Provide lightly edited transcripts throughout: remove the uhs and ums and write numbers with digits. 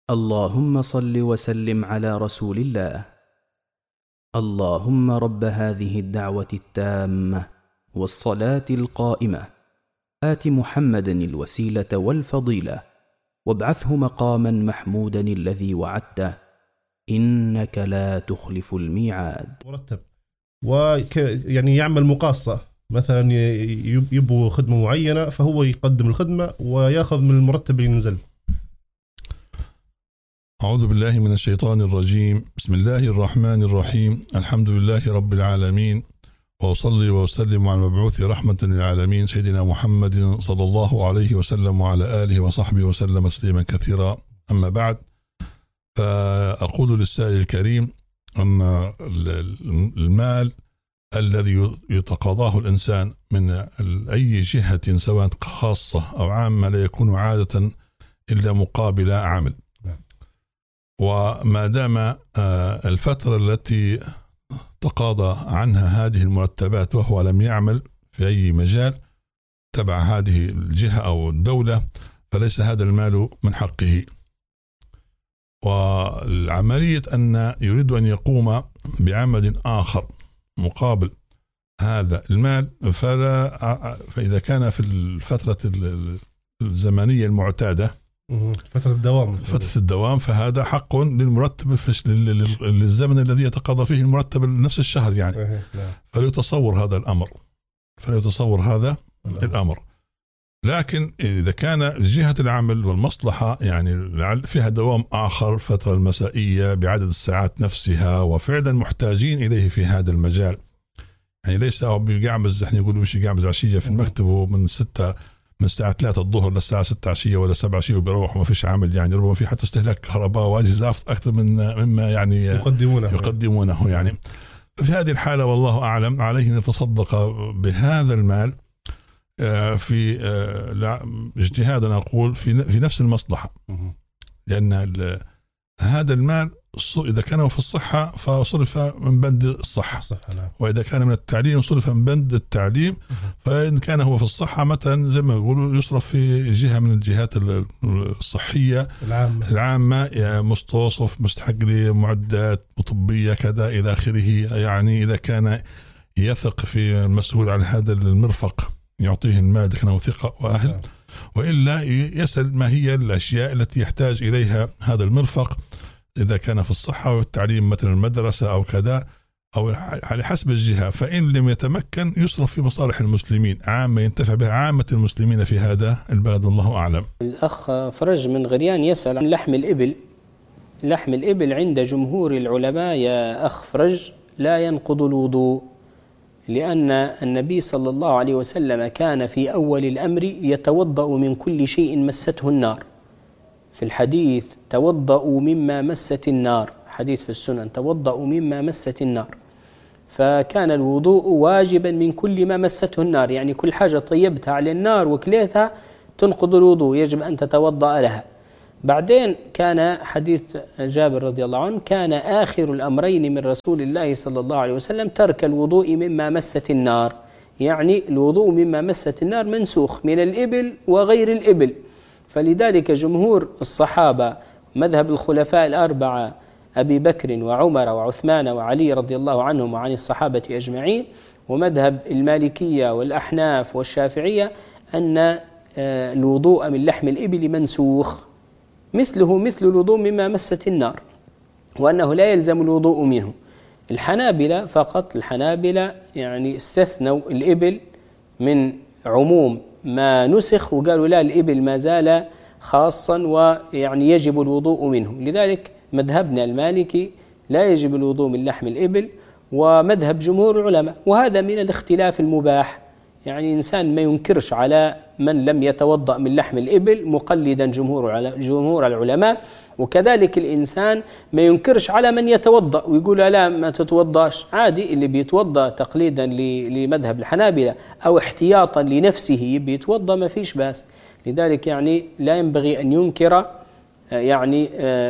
اللهم صل وسلم على رسول الله. اللهم رب هذه الدعوة التامة والصلاة القائمة آت محمدا الوسيلة والفضيلة وابعثه مقاما محمودا الذي وعدته إنك لا تخلف الميعاد. مرتب يعني يعمل مقاصة، مثلا يبغوا خدمة معينة فهو يقدم الخدمة ويأخذ من المرتب اللي ينزل. أعوذ بالله من الشيطان الرجيم. بسم الله الرحمن الرحيم. الحمد لله رب العالمين، وأصلي وأسلم على المبعوث رحمة للعالمين سيدنا محمد صلى الله عليه وسلم وعلى آله وصحبه وسلم تسليما كثيرا. أما بعد، فأقول للسائل الكريم أن المال الذي يتقاضاه الإنسان من أي جهة سواء خاصة أو عامة لا يكون عادة إلا مقابل عمل. وما دام الفترة التي تقاضى عنها هذه المرتبات وهو لم يعمل في أي مجال تبع هذه الجهة أو الدولة، فليس هذا المال من حقه. والعملية أن يريد أن يقوم بعمل آخر مقابل هذا المال، فإذا كان في الفترة الزمنية المعتادة فترة الدوام فهذا حق للمرتب للزمن الذي يتقاضى فيه المرتب نفس الشهر يعني. فليتصور هذا الأمر. لكن إذا كان جهة العمل والمصلحة يعني فيها دوام آخر فترة المسائية بعدد الساعات نفسها وفعلا محتاجين إليه في هذا المجال، يعني ليس بيقعمز، احنا يقولوا مش يقعمز عشية في المكتب من الساعة 3 الظهر للساعة 6 عشية ولا 7 عشية وبيروح وما فيش عمل، يعني ربما في حتى استهلاك كهرباء وأجهزة أكثر مما يعني يقدمونه يعني. في هذه الحالة والله أعلم عليه أن يتصدق بهذا المال في اجتهادا أقول في نفس المصلحة، لأن هذا المال إذا كان في الصحة فصرف من بند الصحة، وإذا كان من التعليم صرف من بند التعليم. فإن كان هو في الصحة مثلا زي ما يقولوا يصرف في جهة من الجهات الصحية العامة، مستوصف مستحق لمعدات طبية كذا إلى آخره. يعني إذا كان يثق في المسؤول عن هذا المرفق يعطيه المال إذا كان ثقة وأهل، وإلا يسأل ما هي الأشياء التي يحتاج إليها هذا المرفق إذا كان في الصحة والتعليم مثلا المدرسة أو كذا أو على حسب الجهة. فإن لم يتمكن يصرف في مصالح المسلمين عامة ينتفع بها عامة المسلمين في هذا البلد والله أعلم. الأخ فرج من غريان يسأل عن لحم الإبل. لحم الإبل عند جمهور العلماء يا أخ فرج لا ينقض الوضوء، لأن النبي صلى الله عليه وسلم كان في أول الأمر يتوضأ من كل شيء مسته النار. في الحديث توضأوا مما مست النار، حديث في السنن توضأوا مما مست النار، فكان الوضوء واجبا من كل ما مسته النار، يعني كل حاجة طيبتها على النار وكليتها تنقض الوضوء يجب أن تتوضأ لها. بعدين كان حديث جابر رضي الله عنه كان آخر الأمرين من رسول الله صلى الله عليه وسلم ترك الوضوء مما مست النار، يعني الوضوء مما مست النار منسوخ من الإبل وغير الإبل. فلذلك جمهور الصحابة مذهب الخلفاء الأربعة أبي بكر وعمر وعثمان وعلي رضي الله عنهم وعن الصحابة أجمعين، ومذهب المالكية والأحناف والشافعية أن الوضوء من لحم الإبل منسوخ مثله مثل الوضوء مما مست النار، وأنه لا يلزم الوضوء منه. الحنابلة فقط، الحنابلة يعني استثنوا الإبل من عموم ما نسخ وقالوا لا، الإبل ما زال خاصا ويعني يجب الوضوء منه. لذلك مذهبنا المالكي لا يجب الوضوء من لحم الإبل، ومذهب جمهور العلماء، وهذا من الاختلاف المباح. يعني إنسان ما ينكرش على من لم يتوضأ من لحم الإبل مقلدا جمهور العلماء، وكذلك الإنسان ما ينكرش على من يتوضأ ويقول لا ما تتوضاش عادي. اللي بيتوضأ تقليدا لمذهب الحنابلة أو احتياطا لنفسه بيتوضأ ما فيش باس. لذلك يعني لا ينبغي أن ينكر يعني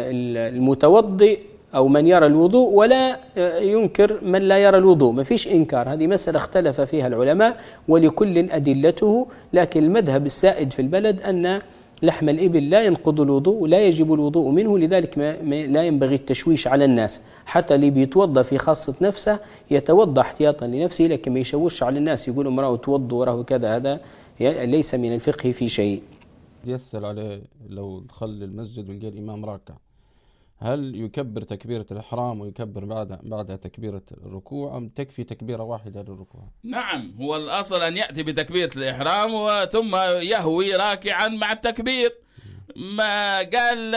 المتوضئ أو من يرى الوضوء ولا ينكر من لا يرى الوضوء، ما فيش إنكار. هذه مسألة اختلف فيها العلماء ولكل أدلته، لكن المذهب السائد في البلد أن لحم الإبل لا ينقض الوضوء ولا يجب الوضوء منه، لذلك لا ينبغي التشويش على الناس. حتى اللي بيتوضى في خاصة نفسه يتوضى احتياطا لنفسه، لكن ما يشوش على الناس يقول امرأة توضوا وراه كذا، هذا ليس من الفقه في شيء. يسأل عليه لو دخل المسجد ولقى الإمام راكع، هل يكبر تكبيرة الإحرام ويكبر بعدها تكبيرة الركوع، أم تكفي تكبيرة واحدة للركوع؟ نعم، هو الأصل أن يأتي بتكبيرة الإحرام ثم يهوي راكعا مع التكبير. ما قال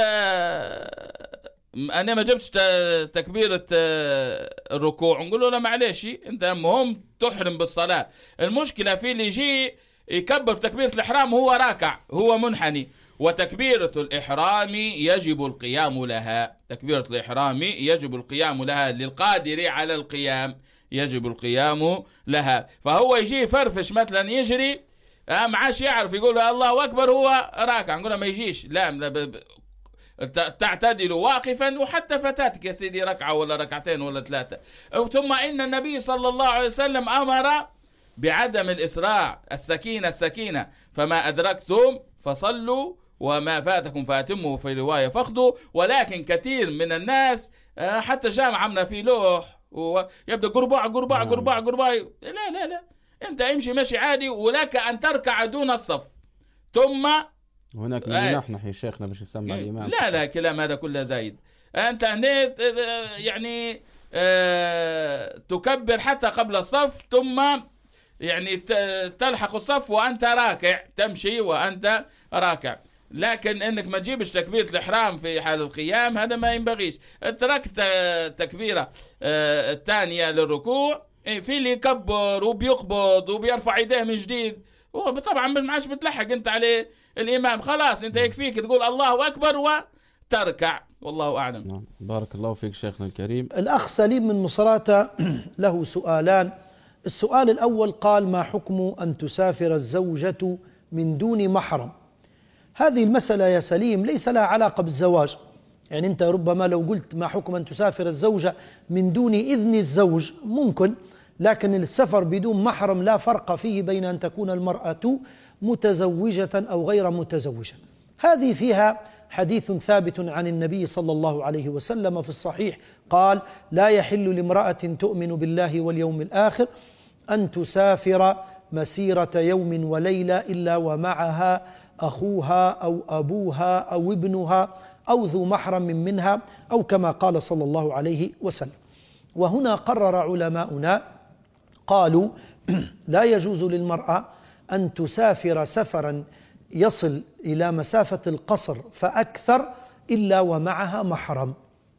أنا ما جبتش تكبيرة الركوع، نقول له لا معلش، أنت مهم تحرم بالصلاة. المشكلة في اللي يجي يكبر في تكبيرة الإحرام هو راكع، هو منحني. وتكبيرة الإحرام يجب القيام لها، تكبيرة الإحرام يجب القيام لها، للقادر على القيام يجب القيام لها. فهو يجي فرفش مثلا يجري معاش يعرف يقول الله أكبر هو راكع، نقول ما يجيش، لا تعتدل واقفا، وحتى فتاتك يا سيدي ركعة ولا ركعتين ولا ثلاثة. ثم إن النبي صلى الله عليه وسلم أمر بعدم الإسراع، السكينة، فما أدركتم فصلوا وما فاتكم فاتموا، في رواية فخذوا. ولكن كثير من الناس حتى جامعنا في لوح ويبدأ قرباع، لا انت امشي مشي عادي، ولك ان تركع دون الصف. ثم هناك نحن يا شيخنا باش يسمع الإمام، لا كلام هذا كله زايد. انت يعني تكبر حتى قبل الصف، ثم يعني تلحق الصف وأنت راكع، تمشي وأنت راكع. لكن انك ما تجيبش تكبيرة الإحرام في حال القيام، هذا ما ينبغيش. تركت التكبيرة الثانية للركوع، في اللي يكبر وبيقبض وبيرفع يديه من جديد، طبعا ما عادش بتلحق انت عليه الإمام، خلاص انت يكفيك تقول الله أكبر وتركع، والله أعلم. بارك الله فيك شيخنا الكريم. الأخ سليم من مصراتة له سؤالان. السؤال الأول قال: ما حكم أن تسافر الزوجة من دون محرم؟ هذه المسألة يا سليم ليس لها علاقة بالزواج، يعني أنت ربما لو قلت ما حكم أن تسافر الزوجة من دون إذن الزوج ممكن، لكن السفر بدون محرم لا فرق فيه بين أن تكون المرأة متزوجة أو غير متزوجة. هذه فيها حديث ثابت عن النبي صلى الله عليه وسلم في الصحيح قال: لا يحل لامرأة تؤمن بالله واليوم الآخر أن تسافر مسيرة يوم وليلة إلا ومعها أخوها أو أبوها أو ابنها أو ذو محرم منها، أو كما قال صلى الله عليه وسلم. وهنا قرر علماؤنا قالوا: لا يجوز للمرأة أن تسافر سفرا يصل إلى مسافة القصر فأكثر إلا ومعها محرم،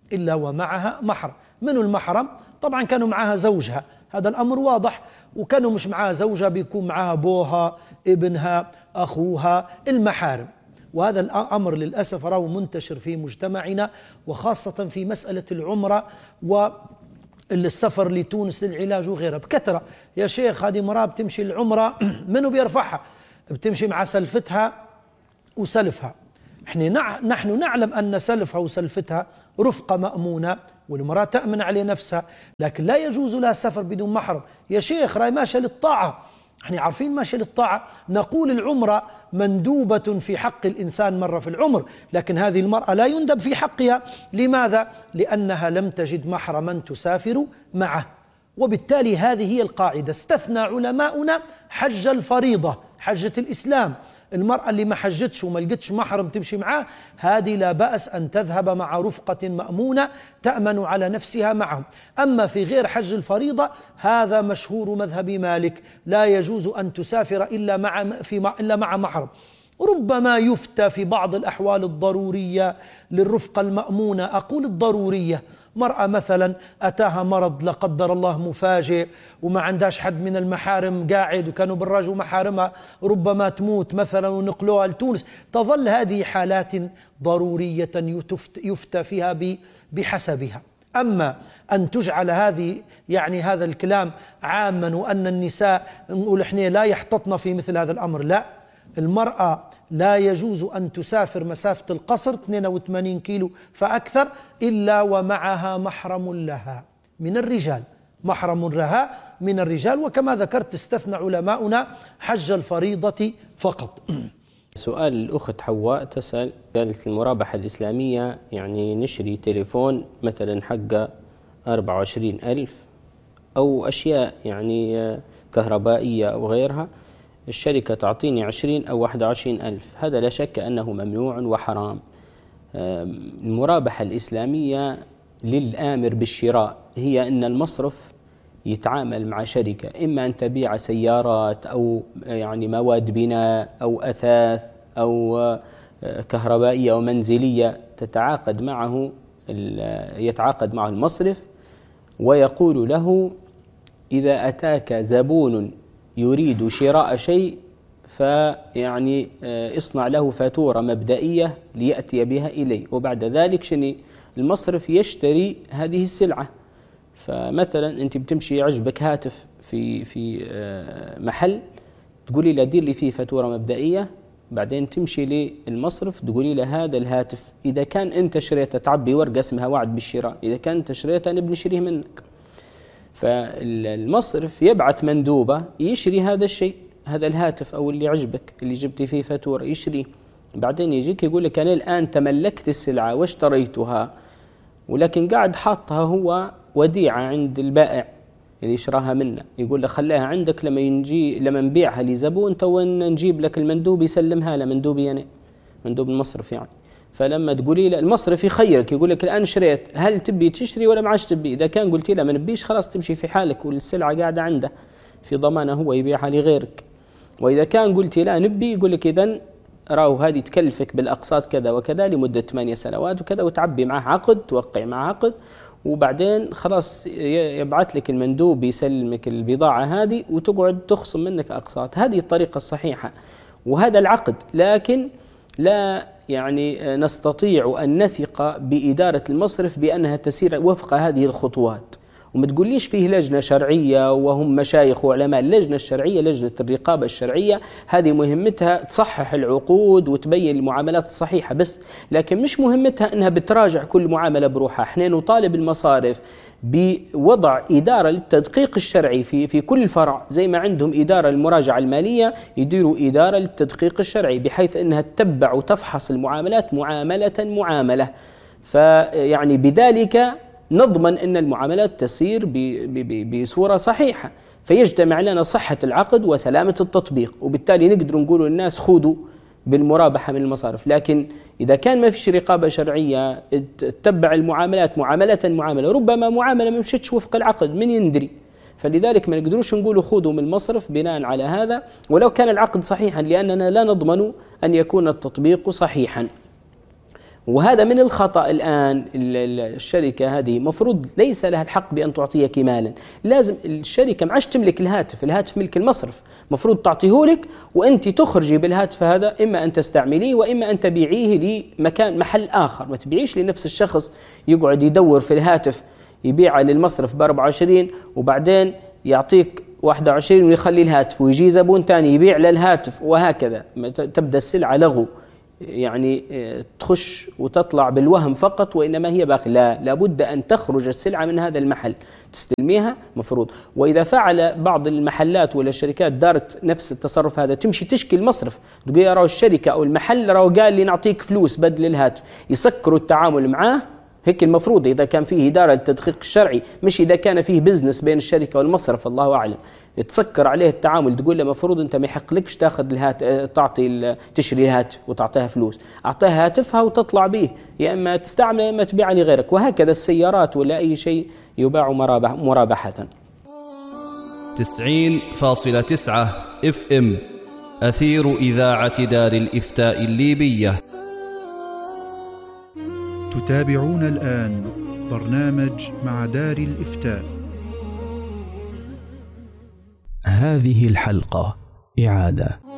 من المحرم؟ طبعا كانوا معها زوجها، هذا الأمر واضح، وكانوا مش معها زوجها بيكون معها أبوها، ابنها، أخوها، المحارم. وهذا الأمر للأسف راه منتشر في مجتمعنا، وخاصة في مسألة العمرة والسفر لتونس للعلاج وغيرها بكثرة. يا شيخ هذه مرأة بتمشي العمرة منو بيرفعها؟ بتمشي مع سلفتها وسلفها. نحن نعلم أن سلفها وسلفتها رفقة مأمونة، والمرأة تأمن على نفسها، لكن لا يجوز لها السفر بدون محرم. يا شيخ راي ماشية للطاعة، احنا عارفين ماشية للطاعة، نقول العمرة مندوبة في حق الإنسان مرة في العمر، لكن هذه المرأة لا يندب في حقها. لماذا؟ لأنها لم تجد محرما تسافر معه. وبالتالي هذه هي القاعدة. استثنى علماؤنا حج الفريضة، حجة الإسلام، المرأة اللي ما حجتش وما لقتش محرم تمشي معاه، هذه لا بأس أن تذهب مع رفقة مأمونة تأمن على نفسها معهم. أما في غير حج الفريضة هذا مشهور مذهب مالك، لا يجوز أن تسافر إلا مع محرم. ربما يفتى في بعض الأحوال الضرورية للرفقة المأمونة، أقول الضرورية، مرأة مثلا أتاها مرض لا قدر الله مفاجئ وما عندهاش حد من المحارم قاعد، وكانوا بالراجوا محارمها ربما تموت مثلا ونقلوها لتونس، تظل هذه حالات ضرورية يفتى فيها بحسبها. أما أن تجعل هذه يعني هذا الكلام عاما، وأن النساء نقول إحنا لا يحتطن في مثل هذا الأمر، لا، المرأة لا يجوز أن تسافر مسافة القصر 82 كيلو فأكثر إلا ومعها محرم لها من الرجال، محرم لها من الرجال. وكما ذكرت استثنى علماؤنا حج الفريضة فقط. سؤال الأخت حواء تسأل، قالت المرابحة الإسلامية يعني نشري تليفون مثلا حقه 24,000 أو أشياء يعني كهربائية أو غيرها، الشركة تعطيني 20 أو 21,000، هذا لا شك أنه ممنوع وحرام. المرابحة الإسلامية للآمر بالشراء هي أن المصرف يتعامل مع شركة، إما أن تبيع سيارات أو يعني مواد بناء أو أثاث أو كهربائية أو منزلية، يتعاقد معه المصرف ويقول له إذا أتاك زبون يريد شراء شيء فيعني اصنع له فاتورة مبدئية ليأتي بها إليه، وبعد ذلك المصرف يشتري هذه السلعة. فمثلا أنت بتمشي يعجبك هاتف في محل، تقولي له دير لي فيه فاتورة مبدئية، بعدين تمشي للمصرف تقولي له هذا الهاتف إذا كان أنت شريته، تعبي ورقة اسمها وعد بالشراء، إذا كان أنت شريته أنا بنشتريه منك. فالمصرف يبعث مندوبة يشري هذا الشيء، هذا الهاتف أو اللي عجبك اللي جبتي فيه فاتورة يشري، بعدين يجيك يقول لك أنا الآن تملكت السلعة واشتريتها، ولكن قاعد حاطها هو وديعة عند البائع اللي يشراها منه، يقول له خليها عندك لما نبيعها لزبون تو نجيب لك المندوب يسلمها له، مندوبي أنا، مندوب المصرف يعني. فلما تقولي له المصرف يخيرك يقول لك الآن شريت، هل تبي تشتري ولا ما عادش تبي؟ إذا كان قلتي له ما نبيش خلاص تمشي في حالك والسلعة قاعدة عنده في ضمانه هو يبيعها لغيرك. وإذا كان قلتي لا نبي يقول لك إذن راهو هذه تكلفك بالأقساط كذا وكذا لمدة 8 سنوات وكذا، وتعبي معه عقد، توقع معه عقد، وبعدين خلاص يبعث لك المندوب يسلمك البضاعة هذه وتقعد تخصم منك أقساط. هذه الطريقة الصحيحة وهذا العقد، لكن لا يعني نستطيع أن نثق بإدارة المصرف بأنها تسير وفق هذه الخطوات. وما تقوليش فيه لجنة شرعية وهم مشايخ وعلماء، اللجنة الشرعية لجنة الرقابة الشرعية هذه مهمتها تصحح العقود وتبين المعاملات الصحيحة بس، لكن مش مهمتها أنها بتراجع كل معاملة بروحها. احنا نطالب المصارف بوضع إدارة للتدقيق الشرعي في كل فرع، زي ما عندهم إدارة المراجعة المالية يديروا إدارة للتدقيق الشرعي، بحيث أنها تتبع وتفحص المعاملات معاملة. فيعني بذلك نضمن أن المعاملات تسير بصورة صحيحة، فيجتمع لنا صحة العقد وسلامة التطبيق، وبالتالي نقدر نقول للناس خذوا بالمرابحة من المصارف. لكن إذا كان ما فيش رقابة شرعية تتبع المعاملات معاملة، ربما معاملة ما مشتش وفق العقد، من يندري؟ فلذلك ما نقدروش نقولوا خذوا من المصرف بناء على هذا ولو كان العقد صحيحا، لأننا لا نضمن أن يكون التطبيق صحيحا. وهذا من الخطأ الآن. الشركة هذه مفروض ليس لها الحق بأن تعطيك مالا، لازم الشركة معاش تملك الهاتف ملك المصرف، مفروض تعطيه لك وأنت تخرجي بالهاتف هذا، إما أن تستعمليه وإما أن تبيعيه محل آخر. ما تبيعيش لنفس الشخص يقعد يدور في الهاتف يبيعه للمصرف ب24 وبعدين يعطيك 21 ويخلي الهاتف، ويجي زبون تاني يبيع للهاتف، وهكذا تبدأ السلعة لغو، يعني تخش وتطلع بالوهم فقط وإنما هي باقي. لابد أن تخرج السلعة من هذا المحل تستلميها مفروض. وإذا فعل بعض المحلات ولا الشركات دارت نفس التصرف هذا، تمشي تشكي المصرف تقول يا راو الشركة أو المحل راو قال لي نعطيك فلوس بدل الهاتف، يسكروا التعامل معاه. هيك المفروض إذا كان فيه إدارة للتدقيق الشرعي، مش إذا كان فيه بزنس بين الشركة والمصرف الله أعلم، تسكر عليه التعامل، تقول له مفروض أنت ما يحقلكش تاخذ تشري الهاتف وتعطيها فلوس، أعطيها هاتفها وتطلع به، يا إما تستعمل يا إما تبيع لغيرك. وهكذا السيارات ولا أي شيء يباع مرابحة. 90.9 FM أثير إذاعة دار الإفتاء الليبية. تتابعون الآن برنامج مع دار الإفتاء. هذه الحلقة إعادة.